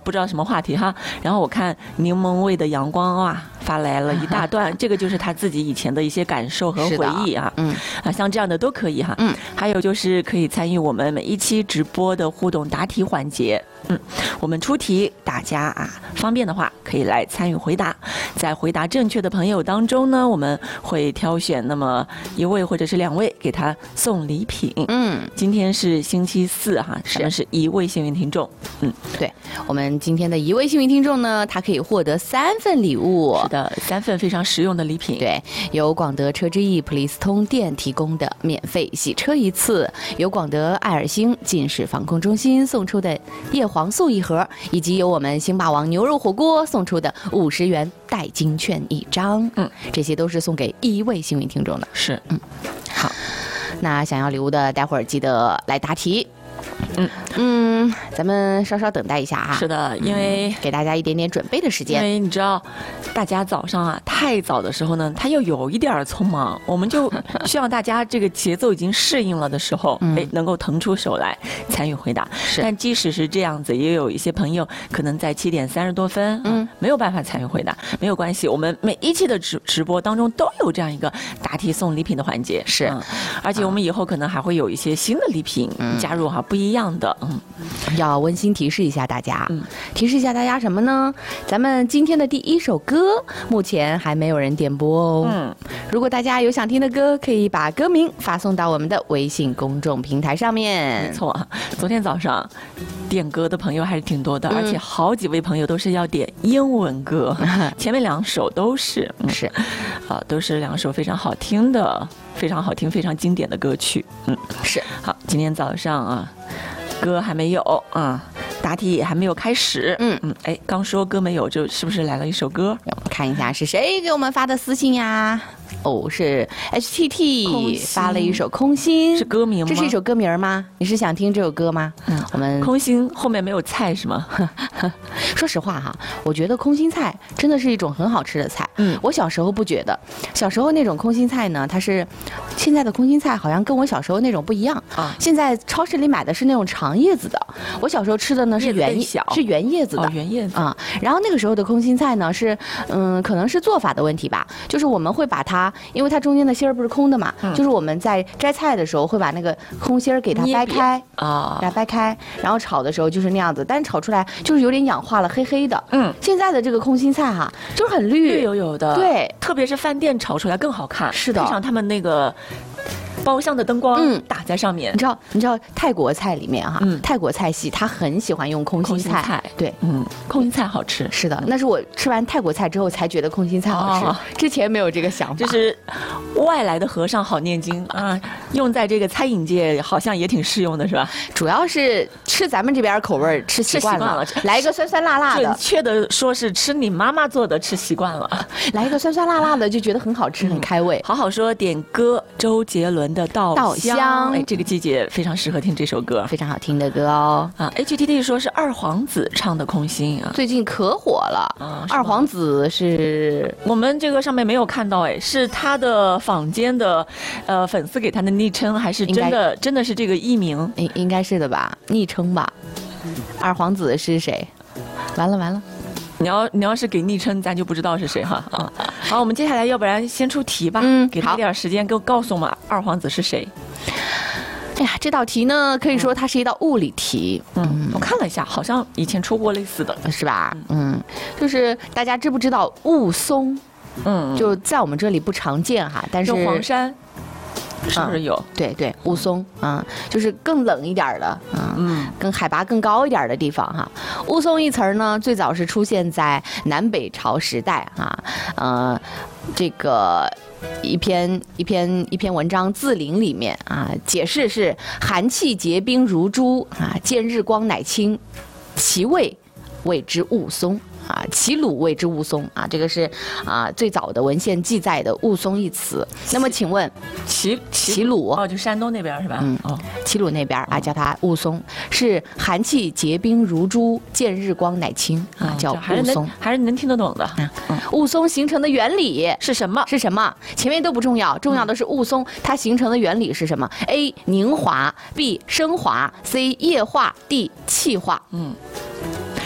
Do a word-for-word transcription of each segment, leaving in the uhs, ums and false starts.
不知道什么话题哈。然后我看柠檬味的阳光啊，发来了一大段，这个就是他自己以前的一些感受和回忆啊。嗯啊，像这样的都可以哈。嗯，还有就是可以参与我们每一期直播的互动答题环节。嗯，我们出题，大家啊方便的话可以来参与回答。在回答正确的朋友当中呢，我们会挑选那么一位或者是两位给他送礼品。嗯，今天是星期四哈，咱们是一位幸运听众。嗯， 对，我们今天的一位幸运听众呢，他可以获得三份礼物。 是的，三份非常实用的礼品。 对，由广德车之翼普利司通店提供的免费洗车一次，由广德爱尔星近视防控中心送出的叶黄素一盒，以及由我们星霸王牛肉火锅送出的五十元代金券一张。嗯，这些都是送给一位幸运听众的。 是，嗯，好， 那想要礼物的，待会儿记得来答题。嗯嗯，咱们稍稍等待一下哈。 是的，因为、 嗯、给大家一点点准备的时间。 因为你知道，大家早上啊太早的时候呢，他又有一点匆忙，我们就需要大家这个节奏已经适应了的时候，嗯、哎，能够腾出手来参与回答。是，但即使是这样子，也有一些朋友可能在七点三十多分，嗯，没有办法参与回答，没有关系，我们每一期的直直播当中都有这样一个答题送礼品的环节。 是， 嗯、而且我们以后可能还会有一些新的礼品、嗯、加入哈，不一样的。嗯， 要温馨提示一下大家，嗯，提示一下大家什么呢？咱们今天的第一首歌目前还没有人点播哦。嗯，如果大家有想听的歌，可以把歌名发送到我们的微信公众平台上面。 没错，昨天早上点歌的朋友还是挺多的，嗯、而且好几位朋友都是要点英文歌，前面两首都是、 嗯、是， 啊，都是两首非常好听的、非常好听、非常经典的歌曲。嗯， 是。 好，今天早上啊。歌还没有啊、嗯，答题也还没有开始。嗯嗯，哎，刚说歌没有，就是不是来了一首歌？ 我们看一下是谁给我们发的私信呀？哦，是 H T T 发了一首《空心》， 是歌名吗？ 这是一首歌名吗？你是想听这首歌吗？嗯，我们空心后面没有菜是吗？ 说实话哈，我觉得空心菜真的是一种很好吃的菜。嗯，我小时候不觉得，小时候那种空心菜呢，它是现在的空心菜好像跟我小时候那种不一样啊。现在超市里买的是那种长叶子的，我小时候吃的呢是圆是圆叶子的， 哦、圆叶子啊。然后那个时候的空心菜呢是，嗯，可能是做法的问题吧，就是我们会把它。因为它中间的芯儿不是空的嘛，嗯、就是我们在摘菜的时候会把那个空心儿给它掰开啊，给它掰开，然后炒的时候就是那样子，但是炒出来就是有点氧化了，黑黑的。嗯，现在的这个空心菜哈，就是很绿， 绿油油的， 对， 特别是饭店炒出来更好看。 是的， 配上他们那个。包厢的灯光打在上面， 嗯、你知道？你知道泰国菜里面哈、啊，嗯、泰国菜系他很喜欢用空心菜， 菜对， 嗯，空心菜好吃， 是的。那是我吃完泰国菜之后才觉得空心菜好吃，哦、之前没有这个想法。 就是外来的和尚好念经啊，用在这个餐饮界好像也挺适用的，是吧？ 主要是吃咱们这边口味吃习惯了，来一个酸酸辣辣的。 准确的说是吃你妈妈做的吃习惯了， 来一个酸酸辣辣的就觉得很好吃，嗯、很开胃。 好好说点歌，周杰伦的稻稻香， 哎，这个季节非常适合听这首歌， 非常好听的歌哦。 啊 ，H T T 说是二皇子唱的《空心》啊， 最近可火了。啊、二皇子是我们这个上面没有看到，哎，是他的坊间的呃粉丝给他的昵称，还是真的真的是这个艺名？ 应应该是的吧，昵称吧。二皇子是谁？完了完了。 你要你要是给昵称，咱就不知道是谁哈啊。好，我们接下来要不然先出题吧，嗯，给他点时间，给我告诉我们二皇子是谁。 哎呀，这道题呢，可以说它是一道物理题。 嗯，我看了一下，好像以前出过类似的， 是吧？嗯，就是大家知不知道雾凇？嗯，就在我们这里不常见哈，但是黄山。是不是有？ 嗯、对对，雾凇啊、嗯，就是更冷一点的，嗯嗯，更海拔更高一点的地方哈。雾凇一词儿呢，最早是出现在南北朝时代啊，呃，这个一篇一篇一篇文章字林里面啊，解释是寒气结冰如珠啊，见日光乃清，其味谓之雾凇。啊，齐鲁谓之雾凇啊，这个是啊最早的文献记载的雾凇一词。那么请问， 齐齐鲁哦，就山东那边是吧？嗯哦， 齐鲁那边啊，叫它雾凇，是寒气结冰如珠，见日光乃清啊，叫雾凇， 还是能听得懂的。 嗯嗯，雾凇形成的原理是什么？ 是什么？前面都不重要，重要的是雾凇它形成的原理是什么 ？A. 凝华 ，B. 升华 ，C. 液化 ，D. 气化。嗯。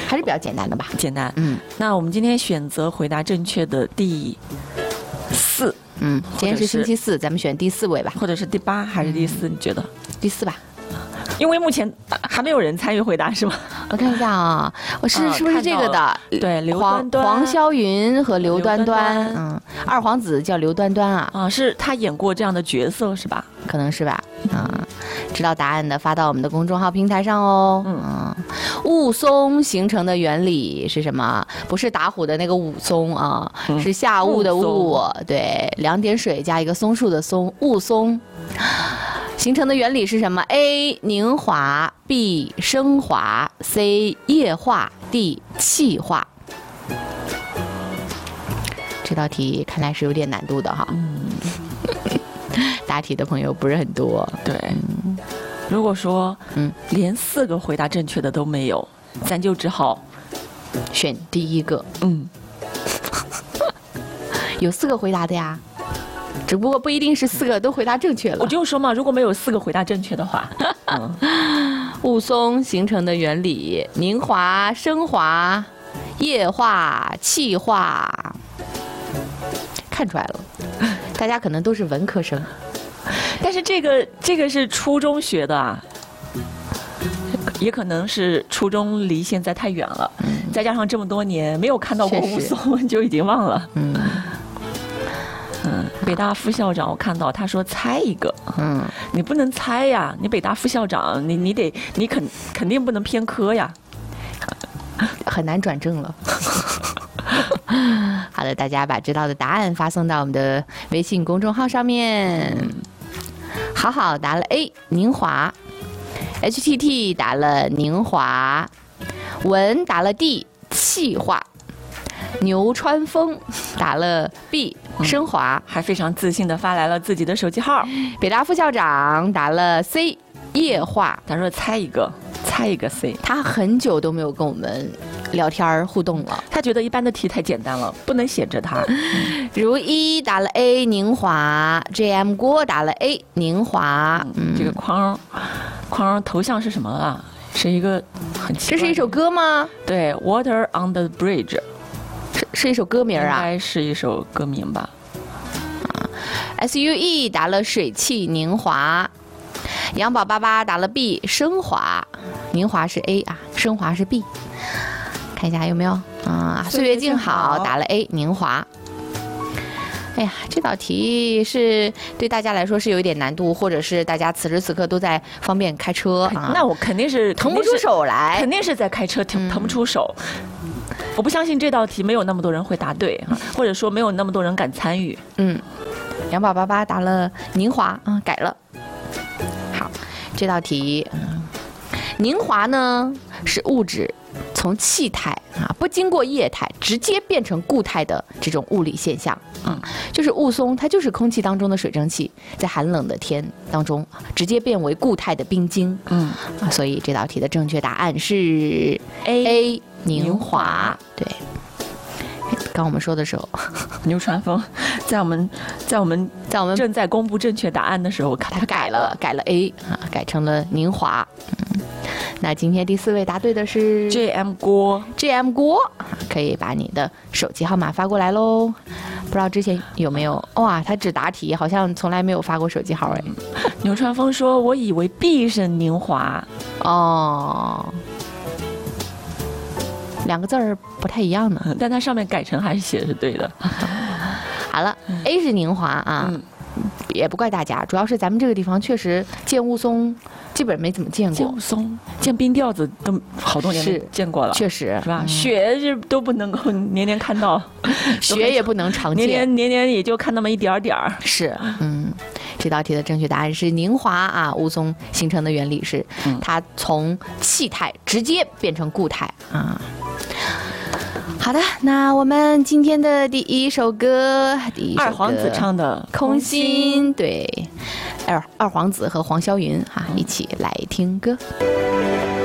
还是比较简单的吧？ 简单。嗯，那我们今天选择回答正确的第四。 嗯，今天是星期四，咱们选第四位吧， 或者是第八还是第四？嗯、你觉得？ 第四吧， 因为目前还没有人参与回答，是吗？ 我看一下啊，我是、呃、是不是这个的？ 对，刘端端、 黄霄云和刘端端，嗯，二皇子叫刘端端啊， 啊，是他演过这样的角色是吧？ 可能是吧，啊、嗯，知道答案的发到我们的公众号平台上哦。嗯，雾凇形成的原理是什么？不是打虎的那个武松啊，嗯、是下雾的雾，对，两点水加一个松树的松，雾凇。形成的原理是什么 ？A. 凝华 B. 升华 C. 液化 D. 气化。这道题看来是有点难度的哈。嗯，答题的朋友不是很多。 对，嗯、如果说嗯连四个回答正确的都没有，咱就只好选第一个。 嗯， 有四个回答的呀。只不过不一定是四个都回答正确了。 我就说嘛，如果没有四个回答正确的话， 嗯、雾凇形成的原理：凝华、升华、液化、气化。看出来了，大家可能都是文科生， 但是这个这个是初中学的啊，也可能是初中离现在太远了，嗯、再加上这么多年没有看到过雾凇，就已经忘了。嗯。嗯，北大副校长我看到他说猜一个，嗯，你不能猜呀，你北大副校长，你你得你肯肯定不能偏科呀， 很难转正了。好的，大家把知道的答案发送到我们的微信公众号上面。好好答了 A 凝华 ，H T T 答了凝华，文答了 D 气化。牛川枫打了 B 升华、 嗯，还非常自信地发来了自己的手机号。 北大副校长打了 C 液化， 他说猜一个，猜一个 C。 他很久都没有跟我们聊天互动了， 他觉得一般的题太简单了，不能写着他。 如一打了 A 凝华 ，J M 郭打了 A 凝华。 嗯，这个框框头像是什么啊？是一个很奇怪。 这是一首歌吗？ 对 ，Water on the Bridge。 是是一首歌名啊， 应该是一首歌名吧。 啊 ，S U E 打了水汽凝华，杨宝爸爸打了 B 升华，凝华是 A 啊，升华是 B。看一下有没有啊？岁月静好打了 A 凝华。哎呀，这道题是对大家来说是有一点难度，或者是大家此时此刻都在方便开车啊。 那我肯定是腾不出手来， 肯定是在开车腾腾不出手。我不相信这道题没有那么多人会答对哈，或者说没有那么多人敢参与。 嗯，杨宝爸爸答了凝华，嗯，改了。好，这道题，嗯，凝华呢是物质从气态啊不经过液态直接变成固态的这种物理现象。嗯，就是雾凇，它就是空气当中的水蒸气，在寒冷的天当中直接变为固态的冰晶。嗯，啊，所以这道题的正确答案是 A A 凝华。对，刚我们说的时候， 牛传峰在我们在我们在我们正在公布正确答案的时候， 他改了改了 A 啊，改成了凝华。嗯，那今天第四位答对的是 J M 郭 J M 郭，可以把你的手机号码发过来喽。不知道之前有没有哇？他只答题，好像从来没有发过手机号哎。 牛传峰说：“我以为 B 是凝华哦，两个字儿不太一样呢， 但它上面改成还是写的是对的。” 好了 ，A 是凝华啊。嗯，也不怪大家，主要是咱们这个地方确实见雾凇基本没怎么见过。 见雾凇、见冰吊子都好多年没见过了， 确实是吧？嗯、雪是都不能够年年看到， 雪也不能常见， 年年年年也就看那么一点点儿。 是，嗯，这道题的正确答案是凝华啊，雾凇形成的原理是、嗯、它从气态直接变成固态啊。好的，那我们今天的第一首歌，第一首歌二皇子唱的 《空心》，对，二二皇子和黄霄云哈、啊、一起来听歌。